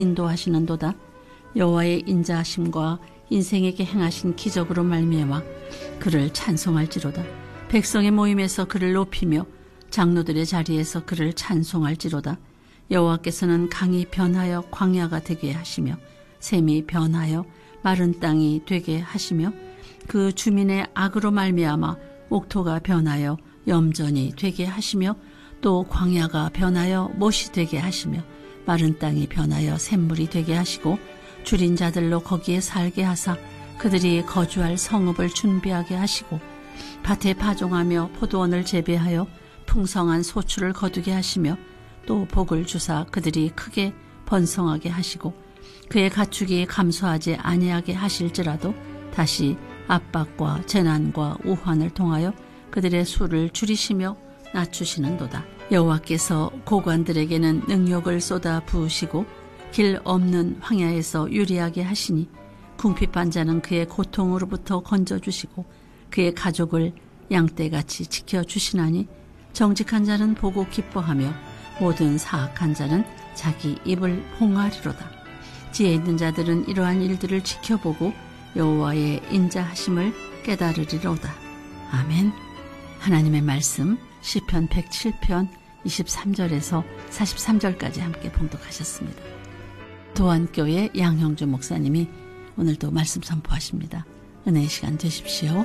인도하시는도다. 여호와의 인자하심과 인생에게 행하신 기적으로 말미암아 그를 찬송할지로다. 백성의 모임에서 그를 높이며 장로들의 자리에서 그를 찬송할지로다. 여호와께서는 강이 변하여 광야가 되게 하시며 샘이 변하여 마른 땅이 되게 하시며 그 주민의 악으로 말미암아 옥토가 변하여 염전이 되게 하시며 또 광야가 변하여 못이 되게 하시며 마른 땅이 변하여 샘물이 되게 하시고 줄인 자들로 거기에 살게 하사 그들이 거주할 성읍을 준비하게 하시고 밭에 파종하며 포도원을 재배하여 풍성한 소출을 거두게 하시며 또 복을 주사 그들이 크게 번성하게 하시고 그의 가축이 감소하지 아니하게 하실지라도 다시 압박과 재난과 우환을 통하여 그들의 수를 줄이시며 낮추시는도다. 여호와께서 고관들에게는 능력을 쏟아 부으시고 길 없는 황야에서 유리하게 하시니 궁핍한 자는 그의 고통으로부터 건져주시고 그의 가족을 양떼같이 지켜주시나니 정직한 자는 보고 기뻐하며 모든 사악한 자는 자기 입을 봉하리로다. 지혜 있는 자들은 이러한 일들을 지켜보고 여호와의 인자하심을 깨달으리로다. 아멘. 하나님의 말씀 시편 107편 23절에서 43절까지 함께 봉독하셨습니다. 도안교회 양형주 목사님이 오늘도 말씀 선포하십니다. 은혜의 시간 되십시오.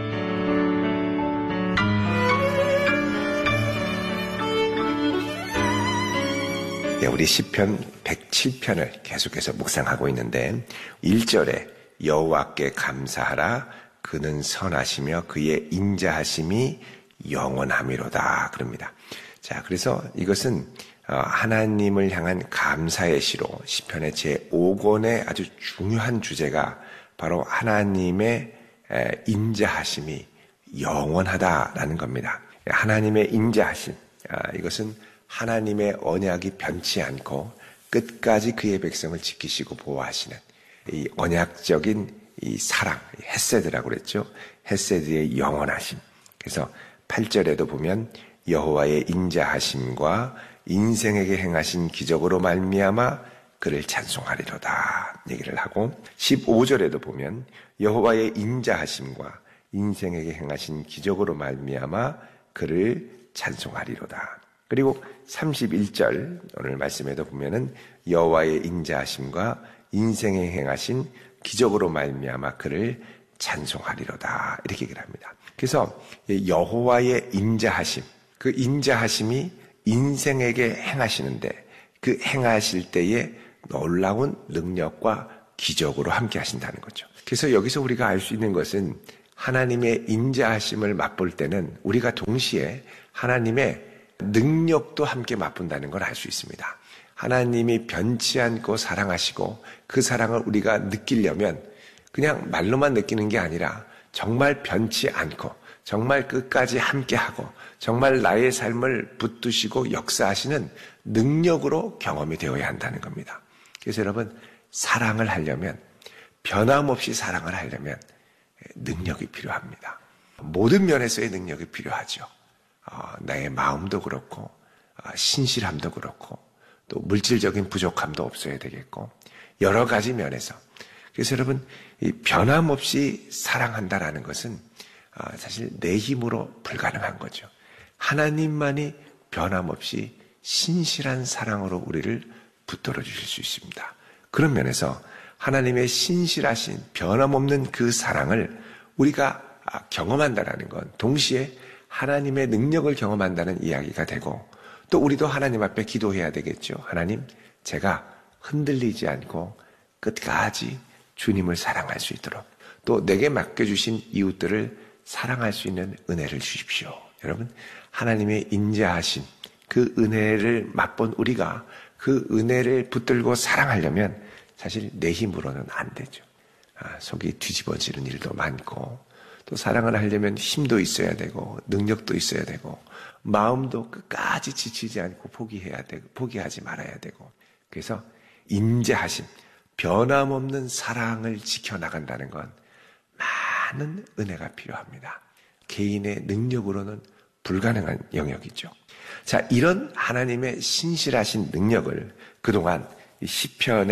우리 시편 107편을 계속해서 묵상하고 있는데 1절에 여호와께 감사하라 그는 선하시며 그의 인자하심이 영원함이로다 그럽니다. 자, 그래서 이것은 하나님을 향한 감사의 시로 시편의 제5권의 아주 중요한 주제가 바로 하나님의 인자하심이 영원하다라는 겁니다. 하나님의 인자하심, 이것은 하나님의 언약이 변치 않고 끝까지 그의 백성을 지키시고 보호하시는 이 언약적인 이 사랑, 헤세드라고 그랬죠. 헤세드의 영원하심. 그래서 8절에도 보면 여호와의 인자하심과 인생에게 행하신 기적으로 말미암아 그를 찬송하리로다 얘기를 하고 15절에도 보면 여호와의 인자하심과 인생에게 행하신 기적으로 말미암아 그를 찬송하리로다. 그리고 31절 오늘 말씀에도 보면은 여호와의 인자하심과 인생에 행하신 기적으로 말미암아 그를 찬송하리로다 이렇게 얘기를 합니다. 그래서 여호와의 인자하심, 그 인자하심이 인생에게 행하시는데 그 행하실 때에 놀라운 능력과 기적으로 함께 하신다는 거죠. 그래서 여기서 우리가 알 수 있는 것은 하나님의 인자하심을 맛볼 때는 우리가 동시에 하나님의 능력도 함께 맛본다는 걸 알 수 있습니다. 하나님이 변치 않고 사랑하시고 그 사랑을 우리가 느끼려면 그냥 말로만 느끼는 게 아니라 정말 변치 않고 정말 끝까지 함께하고 정말 나의 삶을 붙드시고 역사하시는 능력으로 경험이 되어야 한다는 겁니다. 그래서 여러분 사랑을 하려면 변함없이 사랑을 하려면 능력이 필요합니다. 모든 면에서의 능력이 필요하죠. 나의 마음도 그렇고 신실함도 그렇고 또 물질적인 부족함도 없어야 되겠고 여러 가지 면에서 그래서 여러분 이 변함없이 사랑한다라는 것은 사실 내 힘으로 불가능한 거죠. 하나님만이 변함없이 신실한 사랑으로 우리를 붙들어 주실 수 있습니다. 그런 면에서 하나님의 신실하신 변함없는 그 사랑을 우리가 경험한다라는 건 동시에 하나님의 능력을 경험한다는 이야기가 되고 또 우리도 하나님 앞에 기도해야 되겠죠. 하나님, 제가 흔들리지 않고 끝까지 주님을 사랑할 수 있도록 또 내게 맡겨주신 이웃들을 사랑할 수 있는 은혜를 주십시오. 여러분, 하나님의 인자하심, 그 은혜를 맛본 우리가 그 은혜를 붙들고 사랑하려면 사실 내 힘으로는 안 되죠. 속이 뒤집어지는 일도 많고 또 사랑을 하려면 힘도 있어야 되고 능력도 있어야 되고 마음도 끝까지 지치지 않고 포기해야 되고 포기하지 말아야 되고 그래서 인자하심, 변함없는 사랑을 지켜나간다는 건 많은 은혜가 필요합니다. 개인의 능력으로는 불가능한 영역이죠. 자, 이런 하나님의 신실하신 능력을 그동안 이 시편의